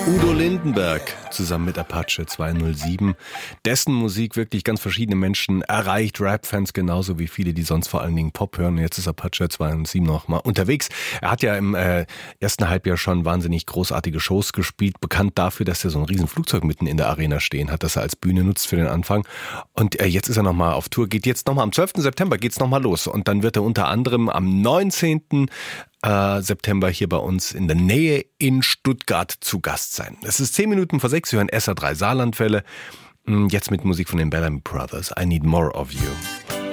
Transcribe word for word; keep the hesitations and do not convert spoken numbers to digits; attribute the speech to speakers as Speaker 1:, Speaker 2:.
Speaker 1: Udo Lindenberg zusammen mit Apache zweihundertsieben, dessen Musik wirklich ganz verschiedene Menschen erreicht, Rap-Fans genauso wie viele, die sonst vor allen Dingen Pop hören. Und jetzt ist Apache zweihundertsieben noch mal unterwegs. Er hat ja im äh, ersten Halbjahr schon wahnsinnig großartige Shows gespielt, bekannt dafür, dass er so ein riesen Flugzeug mitten in der Arena stehen hat, das er als Bühne nutzt für den Anfang. Und äh, jetzt ist er nochmal auf Tour, geht jetzt nochmal am zwölften September geht's nochmal los. Und dann wird er unter anderem am neunzehnten September hier bei uns in der Nähe in Stuttgart zu Gast sein. Es ist zehn Minuten vor sechs, wir hören S R drei Saarlandwelle. Jetzt mit Musik von den Bellamy Brothers. I Need More of You.